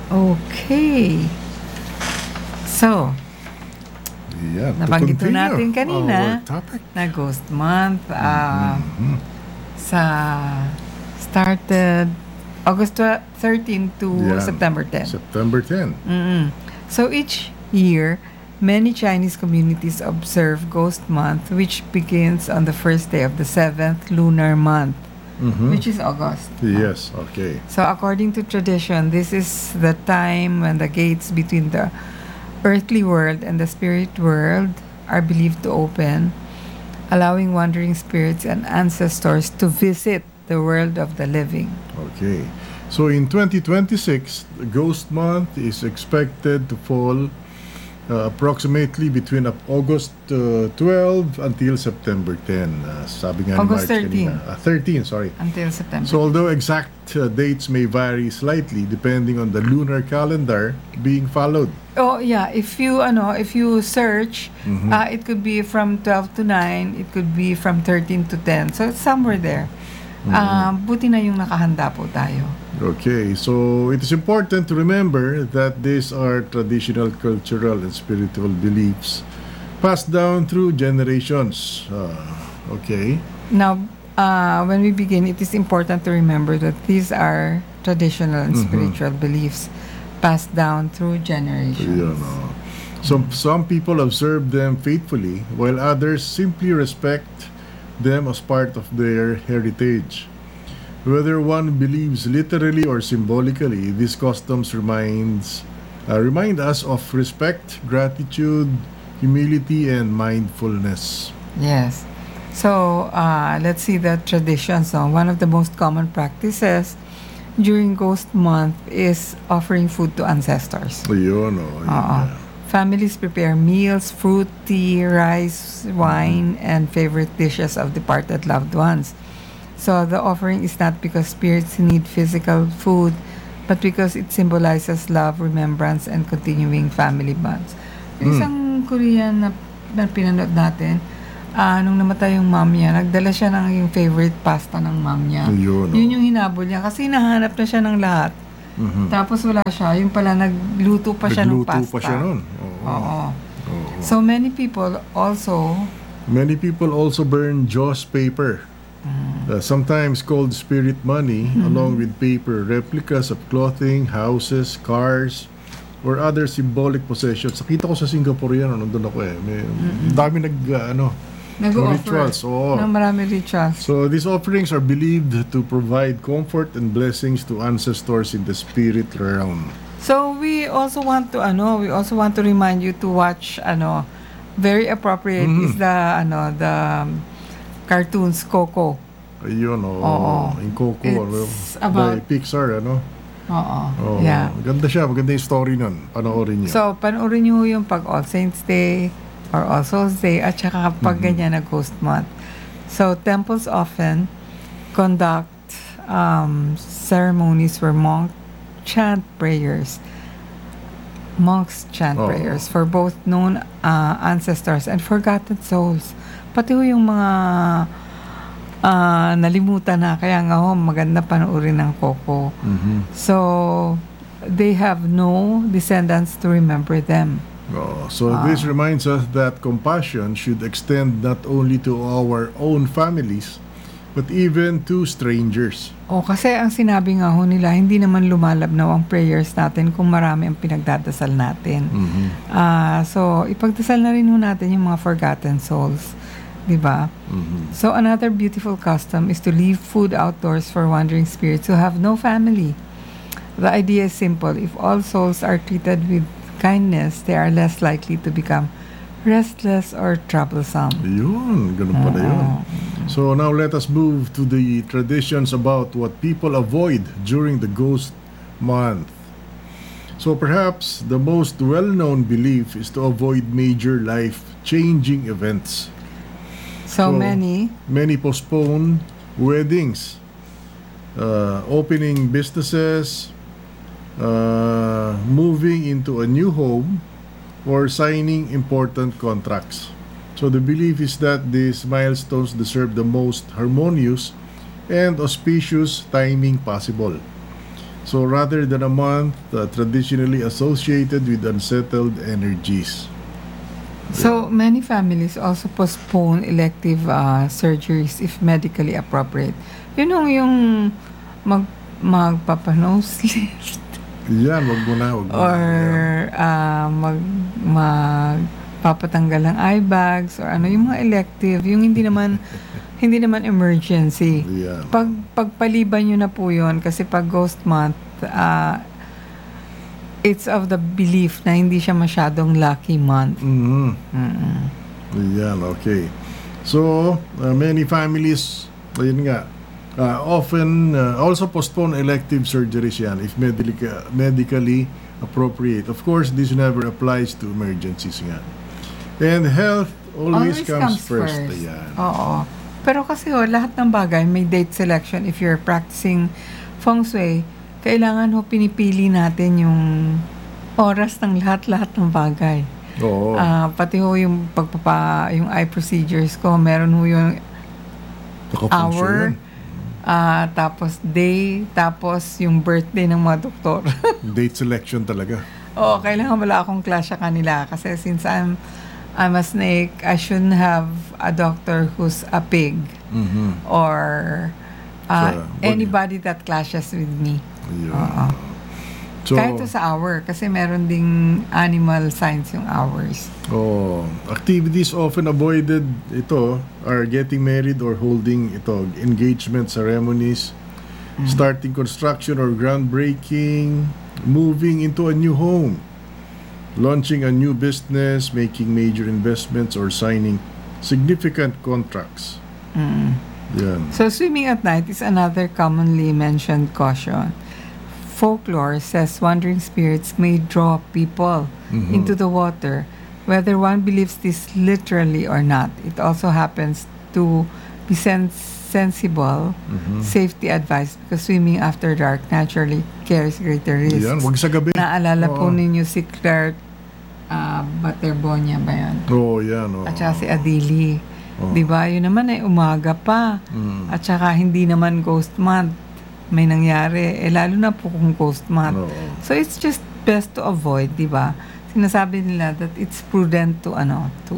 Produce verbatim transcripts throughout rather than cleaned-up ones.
Okay. So, Yeah, to nabanggit ko continue natin our kanina topic. na Ghost Month uh, Mhm. sa started August thirteenth to Yeah. September tenth. September tenth. Mm-mm. So each year, many Chinese communities observe Ghost Month, which begins on the first day of the seventh lunar month, Mhm. which is August. Yes, okay. So according to tradition, this is the time when the gates between the earthly world and the spirit world are believed to open, allowing wandering spirits and ancestors to visit the world of the living. Okay. So in twenty twenty-six, the Ghost Month is expected to fall uh, approximately between uh, August uh, twelfth until September tenth. Uh, sabi nga ni August March thirteen. kanina. Uh, thirteen, sorry. Until September. So although exact uh, dates may vary slightly depending on the lunar calendar being followed. Oh yeah, if you ano, if you search, Mhm. uh, it could be from twelve to nine, it could be from thirteen to ten. So it's somewhere there. Um, buti na yung nakahanda po tayo. Okay, so it is important to remember that these are traditional cultural and spiritual beliefs passed down through generations. Uh, okay. Now, uh, when we begin, it is important to remember that these are traditional and Mhm. spiritual beliefs passed down through So, generations. yun, oh. Some, some people observe them faithfully, while others simply respect them as part of their heritage. Whether one believes literally or symbolically, these customs reminds, uh, remind us of respect, gratitude, humility, and mindfulness. Yes. So, uh, let's see the traditions. No? One of the most common practices during Ghost Month is offering food to ancestors. So, yun, oh, yun, Oo. yeah. Families prepare meals, fruit, tea, rice, wine, and favorite dishes of departed loved ones. So the offering is not because spirits need physical food, but because it symbolizes love, remembrance, and continuing family bonds. Yung Mm. isang Korean na, na pinanood natin, ah, nung namatay yung mom niya, nagdala siya ng yung favorite pasta ng mom niya. Yun, oh. Yun yung hinabol niya kasi hinahanap na siya ng lahat. Mhm. Tapos wala siya. Yung pala, nagluto pa siya ng Nagluto pasta. pa siya nun. Oo. Oo. Oo. So many people also, Many people also burn joss paper, uh, sometimes called spirit money, along with paper replicas of clothing, houses, cars, or other symbolic possessions. Nakita ko sa Singapore yan, nandun ako eh. May, dami nag, uh, ano, nag-offer rituals. Oo. ng marami rituals. So these offerings are believed to provide comfort and blessings to ancestors in the spirit realm. So we also want to ano, we also want to remind you to watch ano, very appropriate Mhm. is the ano, the um, cartoons Coco. Ayun, oo. Oo. Yung Coco, ano, It's about- by Pixar, ano? Oo. Oo. Yeah. Maganda siya, maganda yung story nun. Panoorin niyo. So panoorin niyo yung pag All Saints Day or All Souls Day at saka kapag Mhm. ganyan na Ghost Month. So temples often conduct um, ceremonies where monk chant prayers. Monks chant Oo. prayers for both known uh, ancestors and forgotten souls. Pati ho yung mga uh, nalimutan na. Kaya nga ho, maganda panoorin ng Coco. Mhm. So, they have no descendants to remember them. Oo. So Ah. this reminds us that compassion should extend not only to our own families, but even to strangers. O kasi ang sinabi nga ho nila, hindi naman lumalabnaw ang prayers natin kung marami ang pinagdadasal natin. Mhm. Ah, so, ipagdasal na rin ho natin yung mga forgotten souls. Diba? Mhm. So, another beautiful custom is to leave food outdoors for wandering spirits who have no family. The idea is simple. If all souls are treated with kindness, they are less likely to become restless or troublesome. Yun, ganun pala yun. Oo. So now let us move to the traditions about what people avoid during the Ghost Month. So perhaps the most well-known belief is to avoid major life-changing events. So, So, many, Many postpone weddings, uh, opening businesses, uh, moving into a new home, or signing important contracts. So the belief is that these milestones deserve the most harmonious and auspicious timing possible. So rather than a month uh, traditionally associated with unsettled energies. So many families also postpone elective uh, surgeries if medically appropriate. Yun yung, yung mag, magpapa-nose lift Yan, wag mo na, wag mo or na. uh, mag, magpapatanggal ng eye bags or ano, yung mga elective, yung hindi naman hindi naman emergency. Yan. Pag pagpaliban nyo na po yun kasi pag ghost month, uh, it's of the belief na hindi siya masyadong lucky month. Mhm. Mm-mm. Yan, okay. So, uh, many families, ayun nga, uh, often uh, also postpone elective surgeries yan if medically, medically appropriate. Of course, this never applies to emergencies nga. And health always, comes, first. Ayan. Oo. Pero kasi ho, lahat ng bagay may date selection. If you're practicing feng shui, kailangan ho pinipili natin yung oras ng lahat-lahat ng bagay. Oo. Ah, pati ho yung pagpapa, yung eye procedures ko, meron ho yung Naka-feng shui hour, yan. ah, tapos day, tapos yung birthday ng mga doktor. Date selection talaga. Oo, kailangan wala akong clash sa kanila kasi since I'm I'm a snake, I shouldn't have a doctor who's a pig Mhm. or uh, So, wag- anybody that clashes with me. Ayun. Oo. So, Kahit to sa hour, kasi meron ding animal signs yung hours. oh, activities often avoided ito are getting married or holding ito engagement ceremonies, starting construction or groundbreaking, moving into a new home, launching a new business, making major investments or signing significant contracts. Mm. Yan. So swimming at night is another commonly mentioned caution. Folklore says wandering spirits may draw people Mhm. into the water, whether one believes this literally or not. It also happens to be sens- sensible Mhm. safety advice because swimming after dark naturally carries greater risks. Yan, wag sa gabi. Naalala po Oo. ninyo si Claire uh, Baterbonia ba yun? Oh, yan. Oh. At saka si Adili. Oo. Di ba? Yun naman ay umaga pa. Mm. At saka hindi naman ghost month. May nangyari. Eh, lalo na po kung ghost month. Oo. So, it's just best to avoid, di ba? Sinasabi nila that it's prudent to, ano, to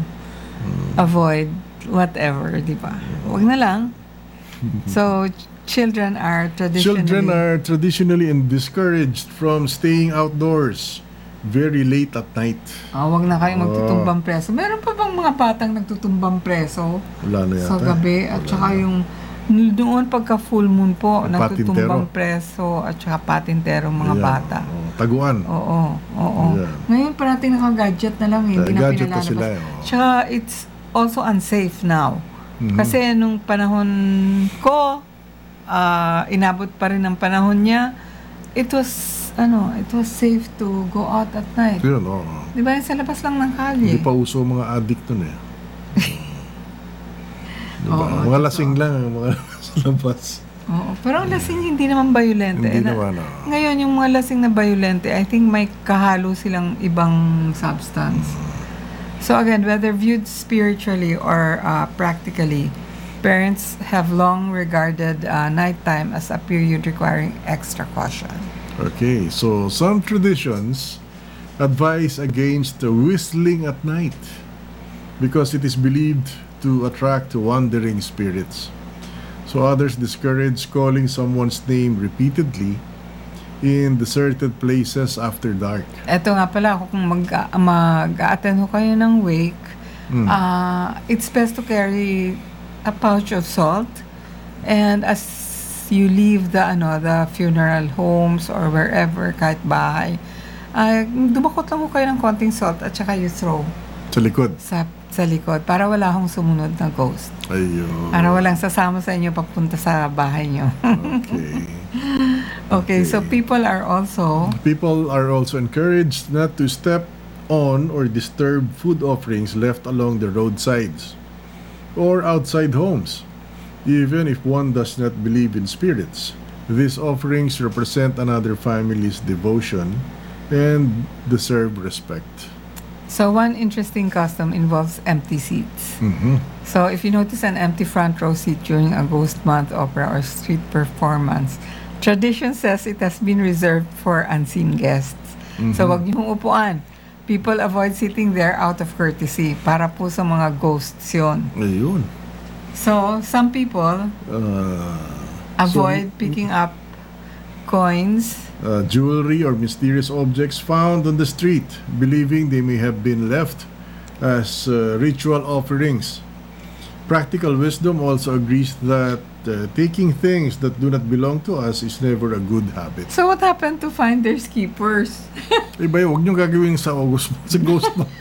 avoid whatever, di ba? Huwag na lang. So, ch- children are traditionally... Children are traditionally discouraged from staying outdoors very late at night. Ah, wag na kayong Oo. magtutumbang preso. Meron pa bang mga batang nagtutumbang preso Wala na yata. sa gabi? At Wala saka na. yung doon pagka full moon po, Patintero. nagtutumbang preso at saka patintero mga Ayan. bata. Oh, taguan. Oo, oo. Ayan. Ngayon parating naka-gadget na lang, eh, hindi na Gadget pa pinalalabas. sila. eh, oh. Tsaka it's also unsafe now. Mhm. Kasi nung panahon ko, ah, inabot pa rin ang panahon niya, it was, ano, it was safe to go out at night. Yun, oh. Di ba, sa labas lang ng kalye? Hindi pa uso mga addict nun eh. Diba? Oo, mga totoo. lasing lang, mga sa labas. Oo, pero ang lasing hindi naman violente. Hindi Eh, na- naman, oh. Ngayon, yung mga lasing na violente, I think may kahalo silang ibang substance. So again, whether viewed spiritually or uh, practically, parents have long regarded uh, nighttime as a period requiring extra caution. Okay, so some traditions advise against the whistling at night because it is believed to attract wandering spirits. So others discourage calling someone's name repeatedly in deserted places after dark. Eto nga pala, kung mag, mag-attend ho kayo ng wake, Mm. uh, it's best to carry a pouch of salt. And as you leave the ano the funeral homes or wherever, kahit bahay, uh, dumakot lang ho kayo ng konting salt at saka you throw Sa likod. sa, sa likod para wala hong sumunod na ghost. Ayun. Para walang sasama sa inyo papunta sa bahay nyo. Okay. Okay, so Okay. people are also... People are also encouraged not to step on or disturb food offerings left along the roadsides or outside homes, even if one does not believe in spirits. These offerings represent another family's devotion and deserve respect. So one interesting custom involves empty seats. Mhm. So if you notice an empty front row seat during a ghost month opera or street performance, Tradition says it has been reserved for unseen guests. So, wag niyong upuan. People avoid sitting there out of courtesy. Para po sa mga ghosts yun. Ayun. So, some people Uh, avoid so, picking up coins. uh, jewelry or mysterious objects found on the street, believing they may have been left as uh, ritual offerings. Practical wisdom also agrees that uh, taking things that do not belong to us is never a good habit. So, what happened to finders keepers? Iba yun, huwag nyo gagawin sa August, sa Ghost Month.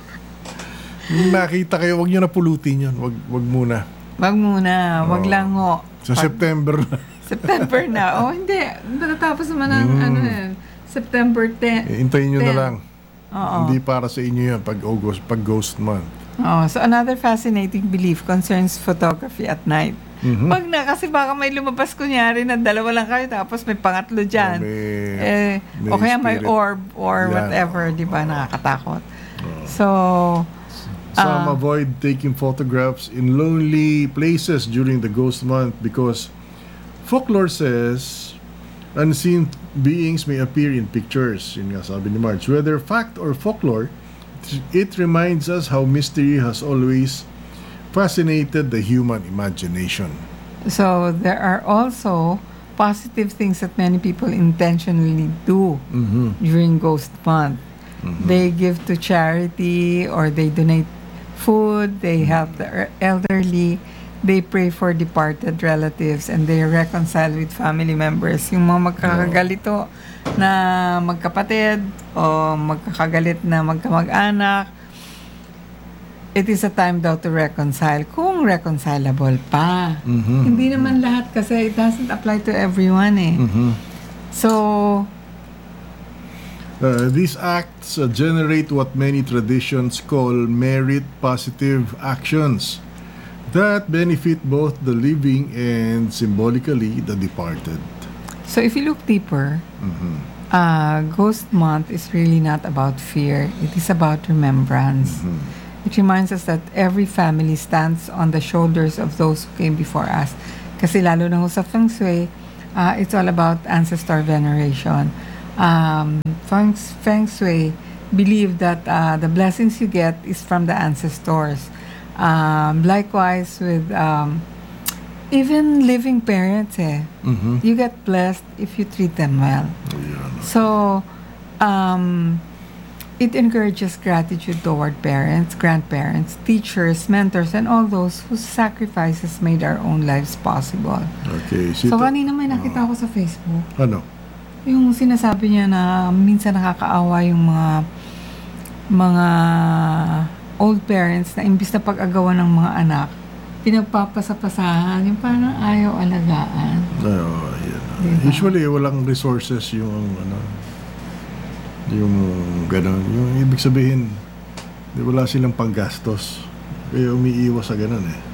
Kung nakita kayo, huwag nyo na pulutin yun. Wag, wag muna. Wag muna. Wag Oo. lang ho. Sa Pag- September na. September na. Oh, hindi. Natatapos naman ang Mm. ano yan. September tenth. Eh, Hintayin nyo na Ten. lang. Oo. Hindi para sa inyo yan pag August, pag Ghost Month. Oh, so another fascinating belief concerns photography at night. Mhm. Wag na, kasi baka may lumabas kunyari na dalawa lang kayo tapos may pangatlo dyan. Oh, may- eh, may o kaya may spirit. orb or Yan. whatever, di ba, nakakatakot. So, Some Ah. avoid taking photographs in lonely places during the Ghost Month because folklore says unseen beings may appear in pictures. Yun nga sabi ni Marge. Whether fact or folklore, it reminds us how mystery has always fascinated the human imagination. so there are also positive things that many people intentionally do Mm-hmm. during Ghost Month. They give to charity or they donate food, they help the er- elderly, they pray for departed relatives, and they reconcile with family members. Yung mga magkakagalito na magkapatid o magkakagalit na magkamag-anak, it is a time daw to reconcile kung reconcilable pa. Mhm. Hindi naman lahat kasi it doesn't apply to everyone eh. Mm-hmm. So, Uh, these acts uh, generate what many traditions call merit positive actions that benefit both the living and symbolically the departed. so if you look deeper, Mhm. uh, Ghost Month is really not about fear. It is about remembrance. It reminds us that every family stands on the shoulders of those who came before us. Kasi lalo na ho sa Feng Shui, uh, it's all about ancestor veneration. Um, Feng, Feng Shui believe that uh, the blessings you get is from the ancestors. Um, likewise with um, even living parents, eh, Mhm. you get blessed if you treat them well. Ayan. So, um, it encourages gratitude toward parents, grandparents, teachers, mentors, and all those whose sacrifices made our own lives possible. Okay. So, Sito, kanina may nakita ko sa Facebook, ano? yung sinasabi niya na minsan nakakaawa yung mga mga old parents na imbis na pag-agawan ng mga anak, pinagpapasapasahan, yung parang ayaw alagaan. Oh, ayan. Diba? Usually, walang resources yung ano, yung gano'n. Yung ibig sabihin, di wala silang panggastos. Kaya umiiwas sa gano'n eh.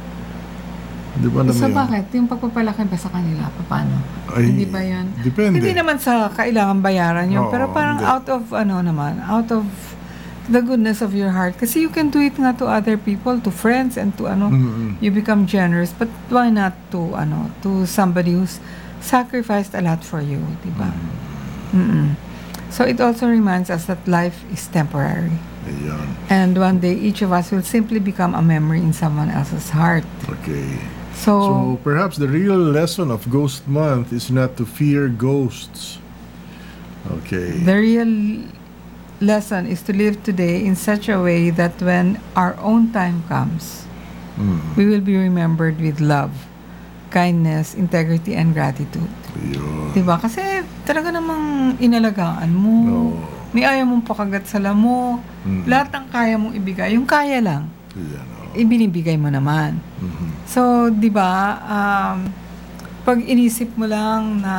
Di ba alam mo So, yun? bakit? Yung pagpapalaki ba sa kanila? Paano? Ay, Hindi ba yan? Depende. Hindi naman sa kailangan bayaran yun. Oo, pero parang hindi. out of, ano naman, out of the goodness of your heart. Kasi you can do it nga to other people, to friends, and to ano, Mhm. you become generous. But why not to, ano, to somebody who's sacrificed a lot for you, di ba? Mm. Mm-mm. So, it also reminds us that life is temporary. Ayan. And one day, each of us will simply become a memory in someone else's heart. Okay. So, So perhaps the real lesson of Ghost Month is not to fear ghosts. Okay. the real lesson is to live today in such a way that when our own time comes, Mm. we will be remembered with love, kindness, integrity, and gratitude. Ayun. Diba? Kasi talaga namang inalagaan mo. No. May ayaw mong pakagat sa lamok. Mm. Lahat ng kaya mong ibigay. Yung kaya lang, Ayan, oh. ibinibigay mo naman. Mhm. So, di ba, um, pag inisip mo lang na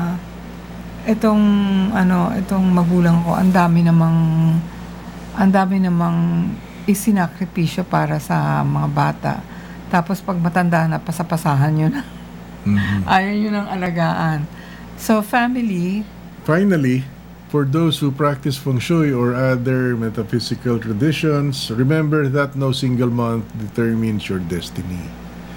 itong, ano, itong magulang ko, ang dami namang, ang dami namang isinakripisyo para sa mga bata. Tapos pag matanda na, pasapasahan nyo na. Mhm. Ayaw nyo ng alagaan. So, family, Finally, for those who practice feng shui or other metaphysical traditions, remember that no single month determines your destiny.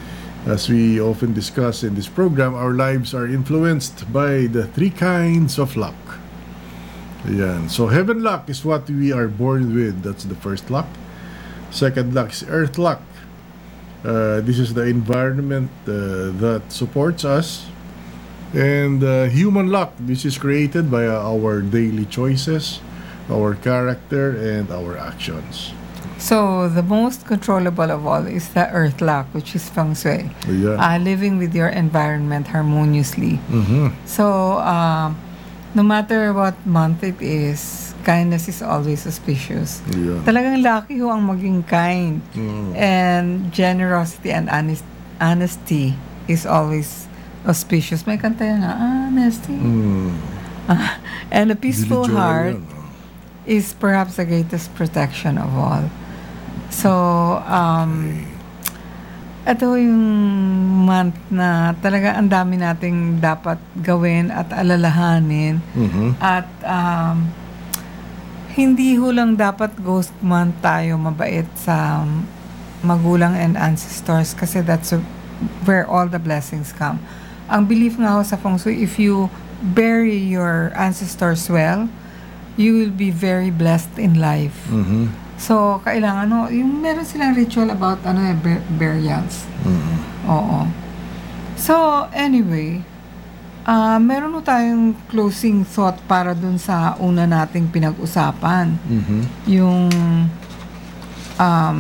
As we often discuss in this program, our lives are influenced by the three kinds of luck. Ayan. So, heaven luck is what we are born with. That's the first luck. Second luck is earth luck. Uh, this is the environment uh, that supports us. And uh, human luck, this is created by uh, our daily choices, our character, and our actions. So, the most controllable of all is the earth luck, which is feng shui. Yeah. Uh, living with your environment harmoniously. Mhm. So, um, no matter what month it is, kindness is always auspicious. Yeah. Talagang lucky ho ang maging kind. Mm. And generosity and honest, honesty is always auspicious. May kanta yan, ah, honesty. Mm. And a peaceful Billy Joel heart yan, ah. is perhaps the greatest protection of all. So, um, ito yung month na talaga ang dami nating dapat gawin at alalahanin. Mhm. At um, hindi ho lang dapat ghost month tayo mabait sa magulang and ancestors kasi that's where all the blessings come. Ang belief nga ho sa feng shui, if you bury your ancestors well, you will be very blessed in life. Mhm. So, kailangan, no, yung meron silang ritual about, ano eh, bur- burials. Mhm. Oo. So, anyway, ah meron no tayong closing thought para dun sa una nating pinag-usapan. Mhm. Yung, um,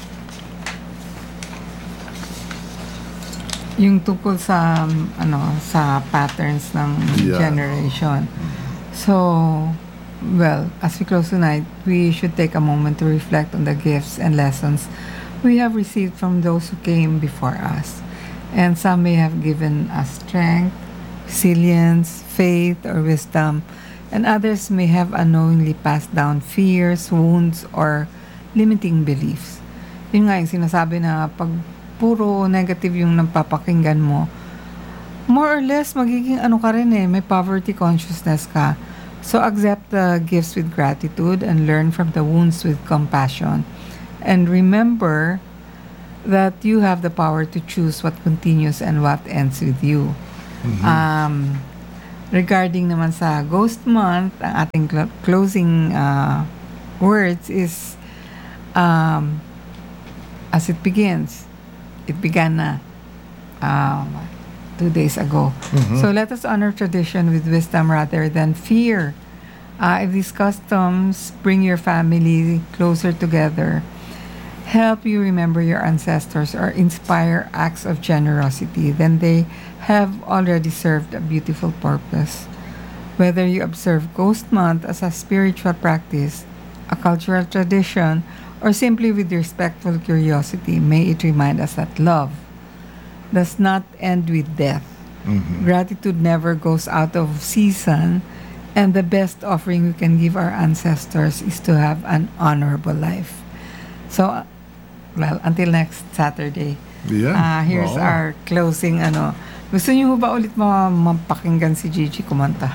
yung tungkol sa, ano, sa patterns ng Yeah. generation. So, well, as we close tonight, we should take a moment to reflect on the gifts and lessons we have received from those who came before us. And some may have given us strength, resilience, faith, or wisdom, and others may have unknowingly passed down fears, wounds, or limiting beliefs. Yun nga yung sinasabi na pag puro negative yung napapakinggan mo, more or less magiging ano ka rin eh, may poverty consciousness ka. So accept the gifts with gratitude and learn from the wounds with compassion. And remember that you have the power to choose what continues and what ends with you. Um, regarding naman sa Ghost Month, ang ating cl- closing uh, words is, um, as it begins, it began na. Um, two days ago. So let us honor tradition with wisdom rather than fear. Uh, if these customs bring your family closer together, help you remember your ancestors, or inspire acts of generosity, then they have already served a beautiful purpose. Whether you observe Ghost Month as a spiritual practice, a cultural tradition, or simply with respectful curiosity, may it remind us that love does not end with death. Mhm. Gratitude never goes out of season, and the best offering we can give our ancestors is to have an honorable life. So, uh, well, until next Saturday. Yeah. Ah, here's Oo. our closing ano. Gusto niyo ba ulit ma- mapakinggan si Gigi kumanta?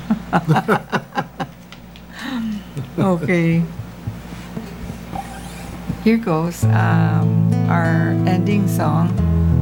Okay. Here goes um, our ending song.